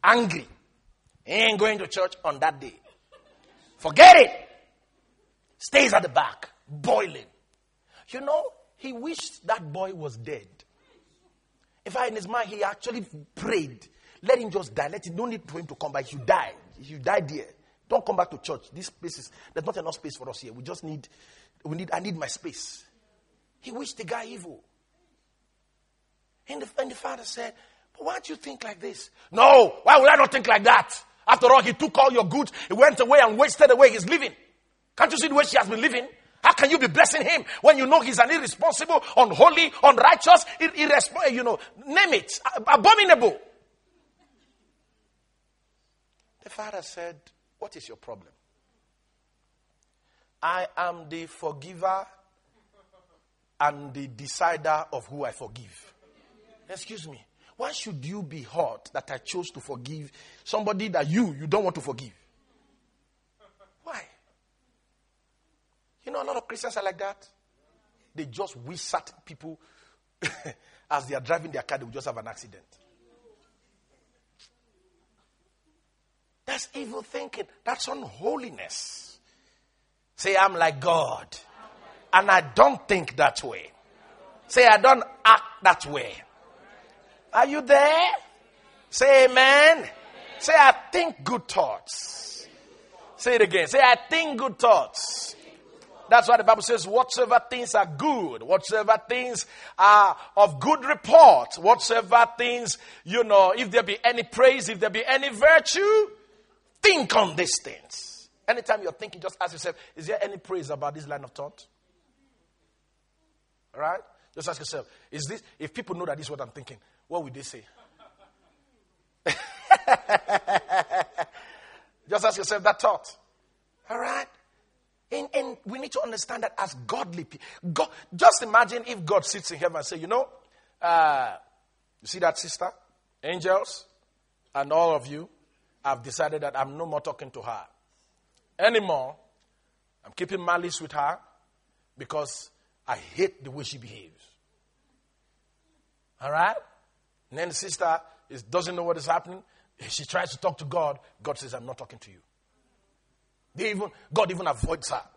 angry. He ain't going to church on that day. Forget it. Stays at the back, boiling. You know, he wished that boy was dead. In fact, in his mind, he actually prayed. Let him just die. No need for him to come back. He should die. He should die there. Don't come back to church. This place there's not enough space for us here. I need my space. He wished the guy evil. And the father said, but why don't you think like this? No, why would I not think like that? After all, he took all your goods. He went away and wasted away his living. Can't you see the way she has been living? How can you be blessing him when you know he's an irresponsible, unholy, unrighteous, name it, abominable? The father said, what is your problem? I am the forgiver and the decider of who I forgive. Excuse me. Why should you be hurt that I chose to forgive somebody that you don't want to forgive? Why? You know, a lot of Christians are like that. They just wish certain people, as they are driving their car, they will just have an accident. That's evil thinking. That's unholiness. Say, I'm like God. And I don't think that way. Say, I don't act that way. Are you there? Say amen. Say, I think good thoughts. Say it again. Say, I think good thoughts. That's why the Bible says, whatsoever things are good, whatsoever things are of good report, whatsoever things, if there be any praise, if there be any virtue, think on these things. Anytime you're thinking, just ask yourself, is there any praise about this line of thought? All right? Just ask yourself, if people know that this is what I'm thinking, what would they say? Just ask yourself that thought. All right? And we need to understand that as godly people. Just imagine if God sits in heaven and says, you see that sister? Angels and all of you have decided that I'm no more talking to her anymore. I'm keeping malice with her because I hate the way she behaves. All right? And then the sister doesn't know what is happening. She tries to talk to God. God says, I'm not talking to you. God even avoids her.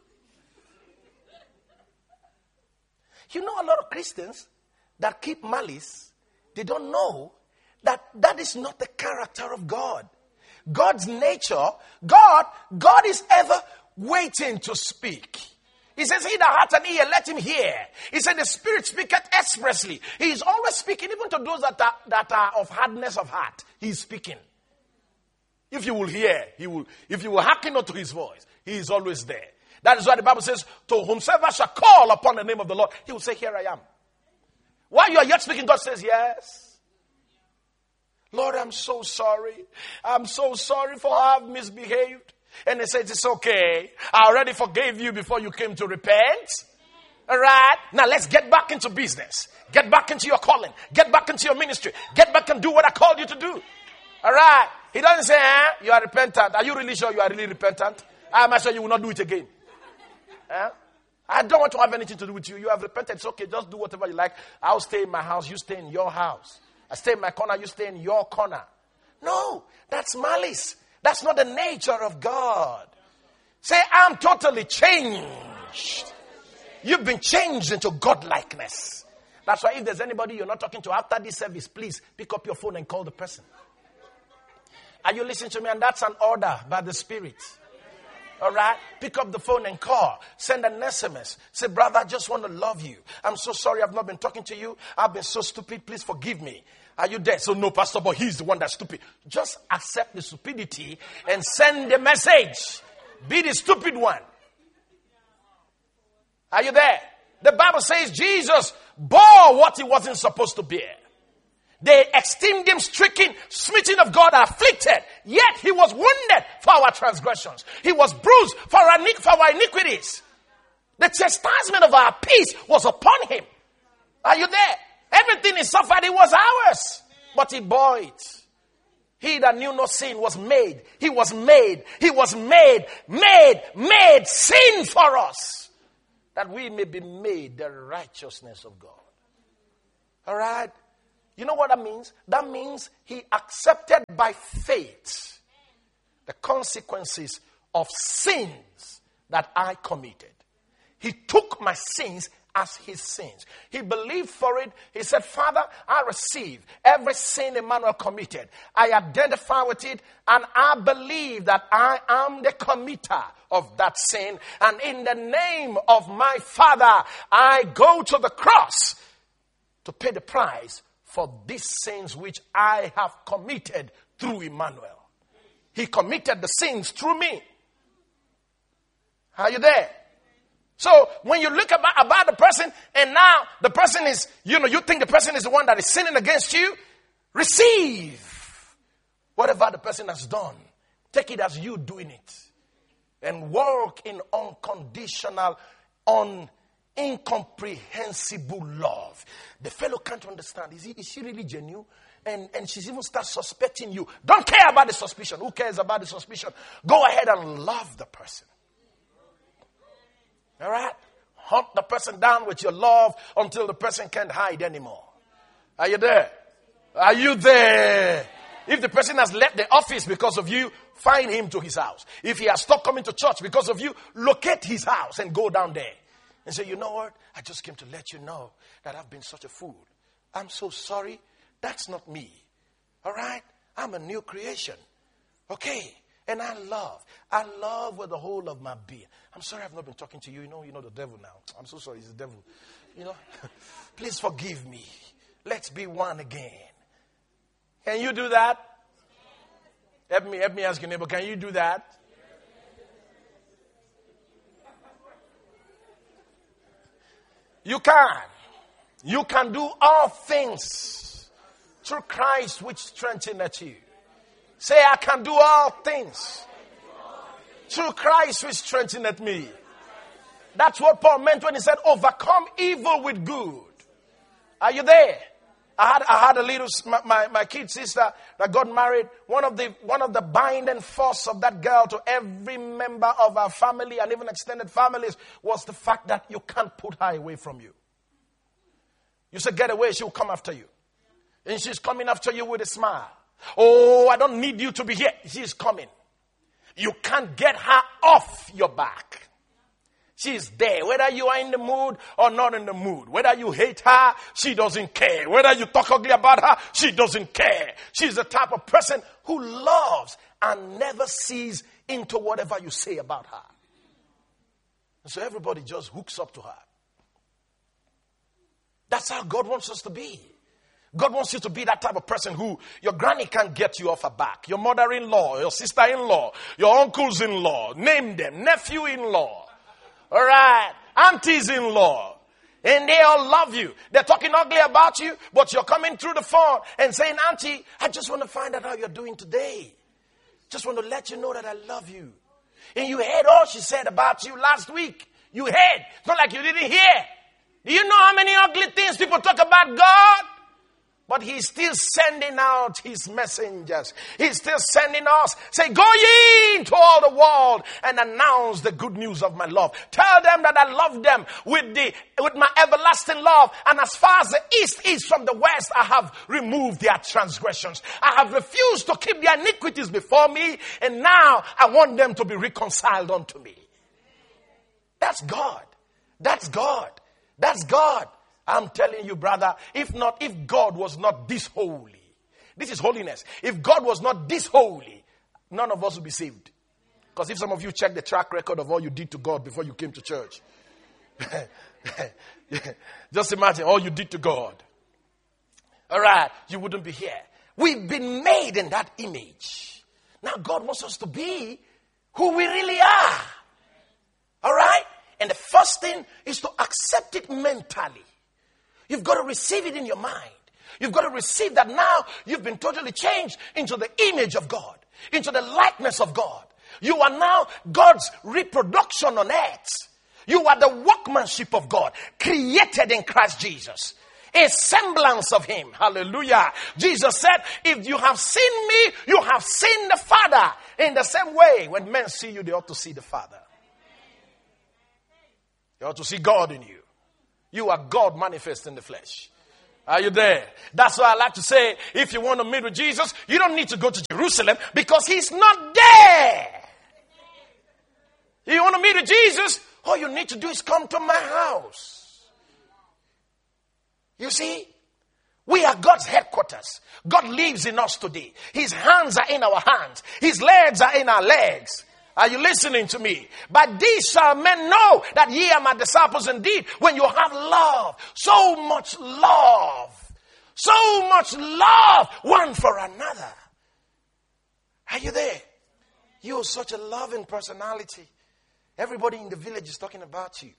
You know, a lot of Christians that keep malice, they don't know that is not the character of God. God's nature, God is ever waiting to speak. He says, he that hath an ear, let him hear. He said, the Spirit speaketh expressly. He is always speaking, even to those that are of hardness of heart. He is speaking. If you will hear, if you will hearken unto his voice, he is always there. That is why the Bible says, to whomsoever shall call upon the name of the Lord, he will say, here I am. While you are yet speaking, God says, yes. Lord, I'm so sorry. I'm so sorry for how I've misbehaved. And he says, it's okay. I already forgave you before you came to repent. All right. Now let's get back into business. Get back into your calling. Get back into your ministry. Get back and do what I called you to do. All right. He doesn't say, you are repentant. Are you really sure you are really repentant? I'm sure you will not do it again. I don't want to have anything to do with you. You have repented. It's okay. Just do whatever you like. I'll stay in my house. You stay in your house. I stay in my corner. You stay in your corner. No, that's malice. That's not the nature of God. Say, I'm totally changed. You've been changed into godlikeness. That's why if there's anybody you're not talking to after this service, please pick up your phone and call the person. Are you listening to me? And that's an order by the Spirit. All right? Pick up the phone and call. Send an SMS. Say, brother, I just want to love you. I'm so sorry I've not been talking to you. I've been so stupid. Please forgive me. Are you there? So no, Pastor, but he's the one that's stupid. Just accept the stupidity and send the message. Be the stupid one. Are you there? The Bible says Jesus bore what he wasn't supposed to bear. They esteemed him stricken, smitten of God, afflicted. Yet he was wounded for our transgressions. He was bruised for our iniquities. The chastisement of our peace was upon him. Are you there? Everything he suffered, it was ours. But he bore it. He that knew no sin was made. He was made sin for us. That we may be made the righteousness of God. All right? You know what that means? That means he accepted by faith the consequences of sins that I committed. He took my sins as his sins. He believed for it. He said, Father, I receive every sin Emmanuel committed. I identify with it, and I believe that I am the committer of that sin. And in the name of my Father, I go to the cross to pay the price for these sins which I have committed through Emmanuel. He committed the sins through me. Are you there? So when you look about the person, and now the person is, you think the person is the one that is sinning against you, receive whatever the person has done. Take it as you doing it. And walk in unconditional, incomprehensible love. The fellow can't understand. Is she really genuine? And she's even start suspecting you. Don't care about the suspicion. Who cares about the suspicion? Go ahead and love the person. All right? Hunt the person down with your love until the person can't hide anymore. Are you there? Are you there? If the person has left the office because of you, find him to his house. If he has stopped coming to church because of you, locate his house and go down there. And say, you know what? I just came to let you know that I've been such a fool. I'm so sorry. That's not me. All right? I'm a new creation. Okay? And I love with the whole of my being. I'm sorry I've not been talking to you. You know the devil now. I'm so sorry, he's the devil. Please forgive me. Let's be one again. Can you do that? Help me ask your neighbor, can you do that? You can. You can do all things through Christ which strengtheneth you. Say, I can do all things through Christ which strengtheneth me. That's what Paul meant when he said, overcome evil with good. Are you there? I had a little, my kid sister that got married. One of the binding force of that girl to every member of our family and even extended families was the fact that you can't put her away from you. You say, get away, she'll come after you. And she's coming after you with a smile. Oh, I don't need you to be here. She's coming. You can't get her off your back. She's there. Whether you are in the mood or not in the mood. Whether you hate her, she doesn't care. Whether you talk ugly about her, she doesn't care. She's the type of person who loves and never sees into whatever you say about her. And so everybody just hooks up to her. That's how God wants us to be. God wants you to be that type of person who your granny can't get you off her back. Your mother-in-law, your sister-in-law, your uncles-in-law, name them, nephew-in-law. All right, aunties-in-law. And they all love you. They're talking ugly about you, but you're coming through the phone and saying, Auntie, I just want to find out how you're doing today. Just want to let you know that I love you. And you heard all she said about you last week. You heard. It's not like you didn't hear. Do you know how many ugly things people talk about God? But he's still sending out his messengers. He's still sending us. Say, go ye into all the world and announce the good news of my love. Tell them that I love them with my everlasting love. And as far as the east is from the west, I have removed their transgressions. I have refused to keep their iniquities before me. And now I want them to be reconciled unto me. That's God. That's God. That's God. I'm telling you, brother, if God was not this holy, this is holiness. If God was not this holy, none of us would be saved. Because if some of you check the track record of all you did to God before you came to church, just imagine all you did to God. All right, you wouldn't be here. We've been made in that image. Now God wants us to be who we really are. All right? And the first thing is to accept it mentally. You've got to receive it in your mind. You've got to receive that now you've been totally changed into the image of God, into the likeness of God. You are now God's reproduction on earth. You are the workmanship of God, created in Christ Jesus. A semblance of him. Hallelujah. Jesus said, if you have seen me, you have seen the Father. In the same way, when men see you, they ought to see the Father. They ought to see God in you. You are God manifest in the flesh. Are you there? That's why I like to say, if you want to meet with Jesus, you don't need to go to Jerusalem because he's not there. You want to meet with Jesus, all you need to do is come to my house. You see, we are God's headquarters. God lives in us today. His hands are in our hands. His legs are in our legs. Are you listening to me? By these shall men know that ye are my disciples indeed, when you have love. So much love. So much love one for another. Are you there? You are such a loving personality. Everybody in the village is talking about you.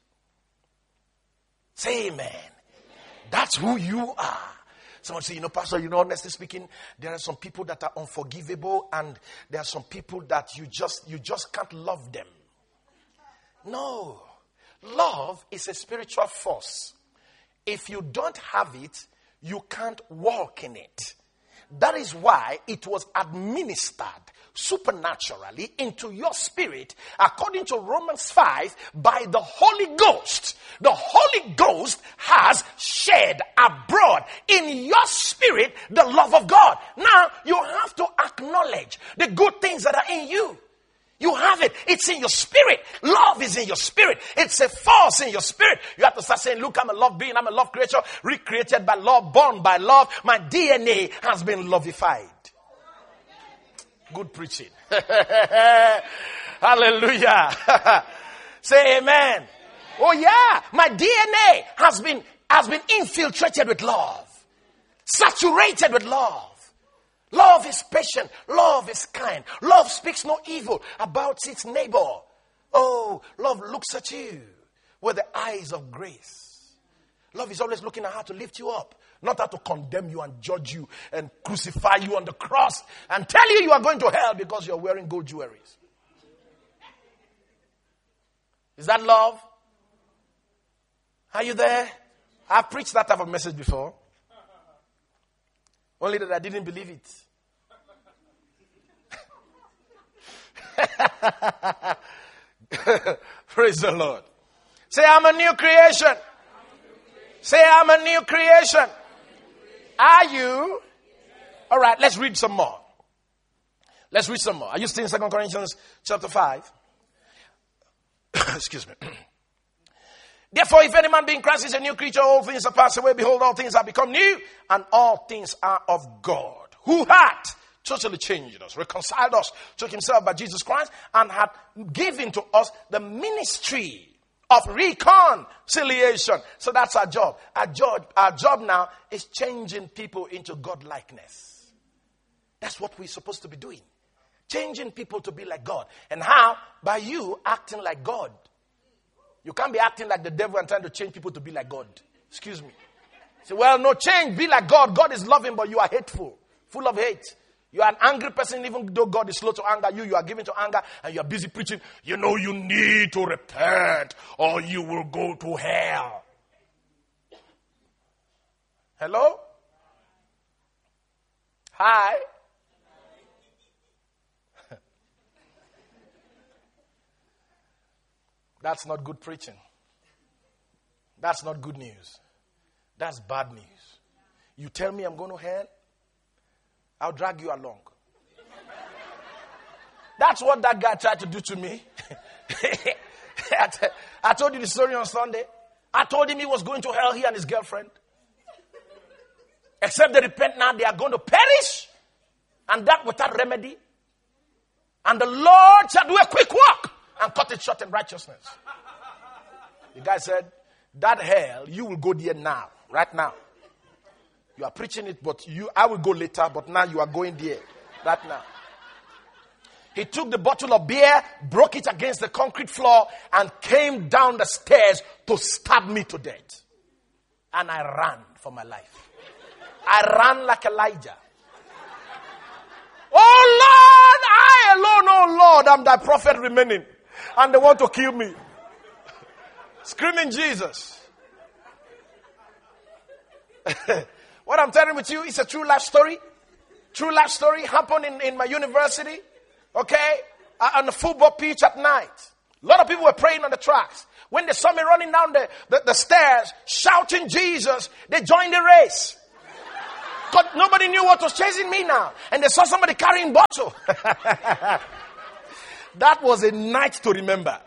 Say amen. That's who you are. Someone say, Pastor, honestly speaking, there are some people that are unforgivable and there are some people that you just can't love them. No. Love is a spiritual force. If you don't have it, you can't walk in it. That is why it was administered supernaturally into your spirit, according to Romans 5, by the Holy Ghost. The Holy Ghost has shed abroad in your spirit the love of God. Now, you have to acknowledge the good things that are in you. You have it. It's in your spirit. Love is in your spirit. It's a force in your spirit. You have to start saying, look, I'm a love being. I'm a love creature, recreated by love, born by love. My DNA has been lovified. Good preaching. Hallelujah. Say amen. Oh yeah. My DNA has been infiltrated with love. Saturated with love. Love is patient. Love is kind. Love speaks no evil about its neighbor. Oh, love looks at you with the eyes of grace. Love is always looking at how to lift you up, not how to condemn you and judge you and crucify you on the cross and tell you are going to hell because you're wearing gold jewelries. Is that love? Are you there? I've preached that type of message before. Only that I didn't believe it. Praise the Lord. Say, I'm a new creation. Say, I'm a new creation. Are you? All right, let's read some more. Let's read some more. Are you still in 2 Corinthians chapter 5? Excuse me. Therefore, if any man be in Christ is a new creature, all things are passed away. Behold, all things have become new, and all things are of God, who had totally changed us, reconciled us to himself by Jesus Christ, and had given to us the ministry of reconciliation. So that's our job. Our job now is changing people into God-likeness. That's what we're supposed to be doing. Changing people to be like God. And how? By you acting like God. You can't be acting like the devil and trying to change people to be like God. Excuse me. Say, well, no, change, be like God. God is loving, but you are hateful, full of hate. You are an angry person, even though God is slow to anger you. You are given to anger and you are busy preaching. You need to repent or you will go to hell. Hello? Hi? That's not good preaching. That's not good news. That's bad news. You tell me I'm going to hell, I'll drag you along. That's what that guy tried to do to me. I told you the story on Sunday. I told him he was going to hell, he and his girlfriend. Except they repent now, they are going to perish. And that without remedy. And the Lord shall do a quick work and cut it short in righteousness. The guy said, that hell, you will go there now, right now. You are preaching it, but I will go later, but now you are going there, right now. He took the bottle of beer, broke it against the concrete floor, and came down the stairs to stab me to death. And I ran for my life. I ran like Elijah. Oh Lord, I alone, oh Lord, I'm thy prophet remaining. And they want to kill me. Screaming Jesus. What I'm telling with you is a true life story. True life story happened in my university. Okay? On the football pitch at night. A lot of people were praying on the tracks. When they saw me running down the stairs, shouting Jesus, they joined the race. Because nobody knew what was chasing me now. And they saw somebody carrying bottle. That was a night to remember.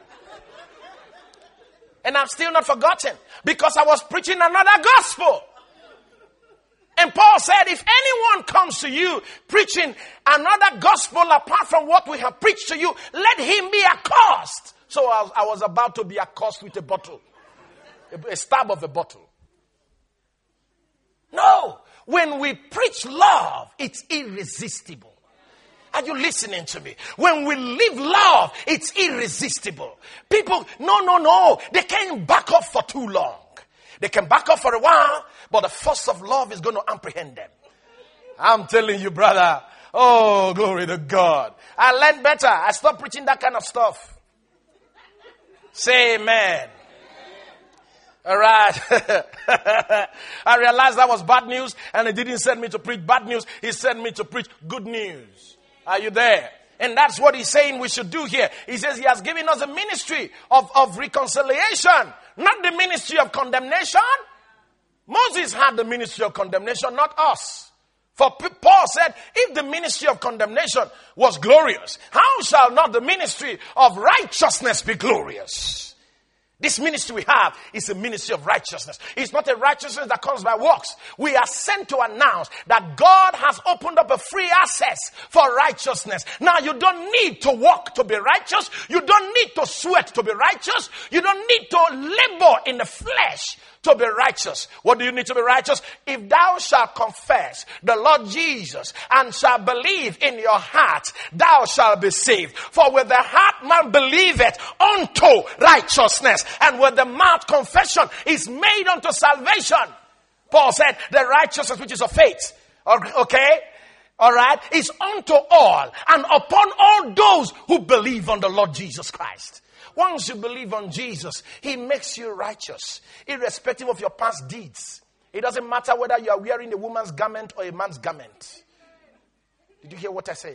And I'm still not forgotten. Because I was preaching another gospel. And Paul said, if anyone comes to you preaching another gospel apart from what we have preached to you, let him be accursed. So I was about to be accursed with a bottle. A stab of a bottle. No. When we preach love, it's irresistible. Are you listening to me? When we live love, it's irresistible. People, no. They can't back up for too long. They can back up for a while, but the force of love is going to apprehend them. I'm telling you, brother. Oh, glory to God. I learned better. I stopped preaching that kind of stuff. Say amen. All right. I realized that was bad news, and he didn't send me to preach bad news. He sent me to preach good news. Are you there? And that's what he's saying we should do here. He says he has given us a ministry of reconciliation, not the ministry of condemnation. Moses had the ministry of condemnation, not us. For Paul said, if the ministry of condemnation was glorious, how shall not the ministry of righteousness be glorious? This ministry we have is a ministry of righteousness. It's not a righteousness that comes by works. We are sent to announce that God has opened up a free access for righteousness. Now you don't need to work to be righteous. You don't need to sweat to be righteous. You don't need to labor in the flesh to be righteous. What do you need to be righteous? If thou shalt confess the Lord Jesus and shalt believe in your heart, thou shalt be saved. For with the heart man believeth unto righteousness, and with the mouth confession is made unto salvation. Paul said the righteousness which is of faith. Okay? Alright? Is unto all and upon all those who believe on the Lord Jesus Christ. Once you believe on Jesus, he makes you righteous, irrespective of your past deeds. It doesn't matter whether you are wearing a woman's garment or a man's garment. Did you hear what I said?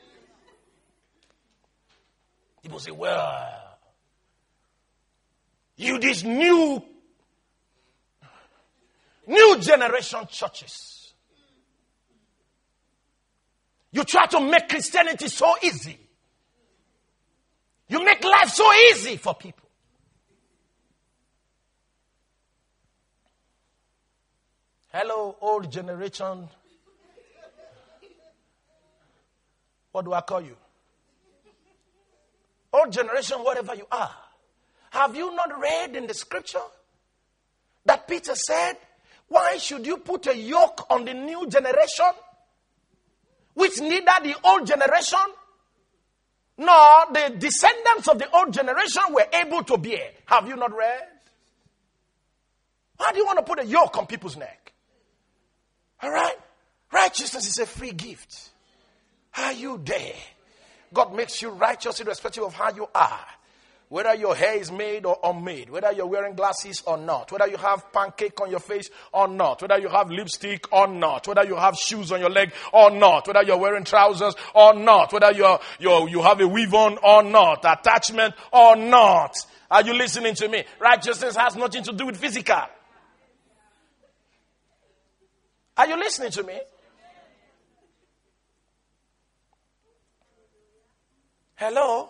People say, well, you these new generation churches, you try to make Christianity so easy. You make life so easy for people. Hello, old generation. What do I call you? Old generation, whatever you are. Have you not read in the scripture that Peter said, why should you put a yoke on the new generation, which neither the old generation nor the descendants of the old generation were able to bear? Have you not read? Why do you want to put a yoke on people's neck? All right? Righteousness is a free gift. Are you there? God makes you righteous irrespective of how you are. Whether your hair is made or unmade, whether you're wearing glasses or not, whether you have pancake on your face or not, whether you have lipstick or not, whether you have shoes on your leg or not, whether you're wearing trousers or not, whether you have a weave on or not, attachment or not. Are you listening to me? Righteousness has nothing to do with physical. Are you listening to me? Hello?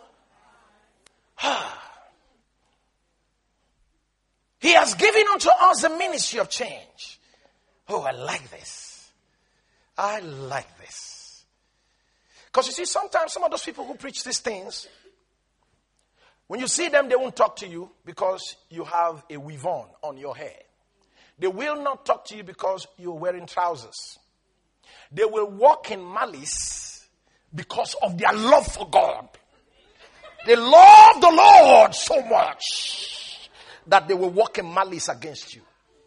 He has given unto us a ministry of change. Oh, I like this. I like this. Because you see, sometimes some of those people who preach these things, when you see them, they won't talk to you because you have a weave on your hair. They will not talk to you because you're wearing trousers. They will walk in malice because of their love for God. They love the Lord so much that they will walk in malice against you.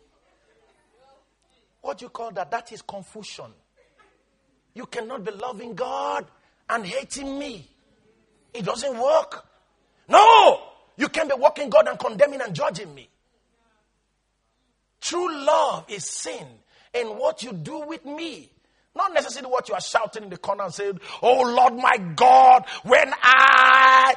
What do you call that? That is confusion. You cannot be loving God and hating me. It doesn't work. No! You can't be walking God and condemning and judging me. True love is sin in what you do with me. Not necessarily what you are shouting in the corner and saying, oh Lord my God, when I